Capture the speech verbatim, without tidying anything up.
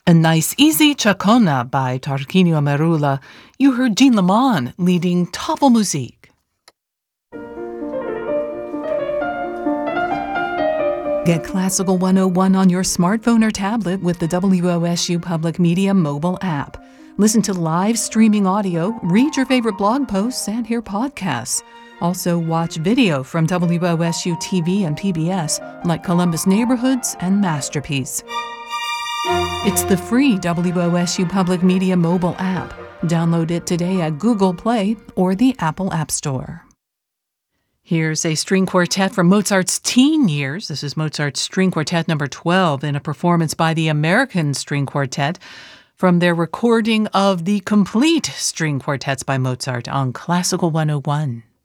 A Nice Easy Chacona by Tarquinio Merula. You heard Jean Lemon leading Tafelmusik. Get Classical one oh one on your smartphone or tablet with the W O S U Public Media mobile app. Listen to live streaming audio, read your favorite blog posts, and hear podcasts. Also, watch video from W O S U T V and P B S, like Columbus Neighborhoods and Masterpiece. It's the free W O S U Public Media mobile app. Download it today at Google Play or the Apple App Store. Here's a string quartet from Mozart's teen years. This is Mozart's String Quartet number twelve in a performance by the American String Quartet from their recording of the complete string quartets by Mozart on Classical one oh one.